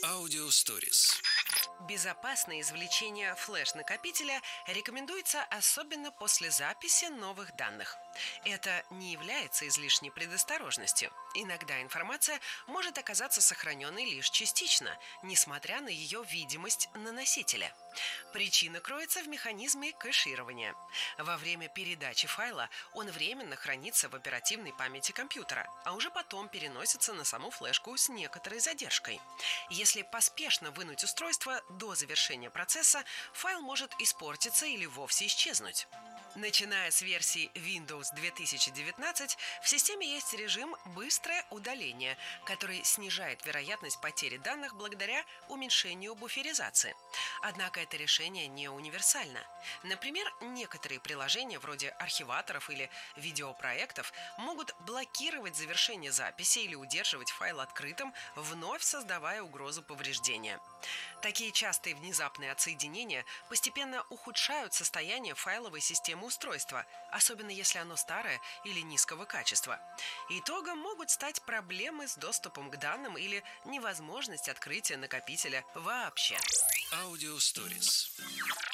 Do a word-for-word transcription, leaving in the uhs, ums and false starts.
Аудио Stories. Безопасное извлечение флеш-накопителя рекомендуется особенно после записи новых данных. Это не является излишней предосторожностью. Иногда информация может оказаться сохраненной лишь частично, несмотря на ее видимость на носителе. Причина кроется в механизме кэширования. Во время передачи файла он временно хранится в оперативной памяти компьютера, а уже потом переносится на саму флешку с некоторой задержкой. Если поспешно вынуть устройство до завершения процесса, файл может испортиться или вовсе исчезнуть. Начиная с версии Windows две тысячи девятнадцать, в системе есть режим «Быстрое удаление», который снижает вероятность потери данных благодаря уменьшению буферизации. Однако это решение не универсально. Например, некоторые приложения вроде архиваторов или видеопроектов могут блокировать завершение записи или удерживать файл открытым, вновь создавая угрозу повреждения. Такие частые внезапные отсоединения постепенно ухудшают состояние файловой системы устройства, особенно если оно старое или низкого качества. Итогом могут стать проблемы с доступом к данным или невозможность открытия накопителя вообще. Аудио Stories.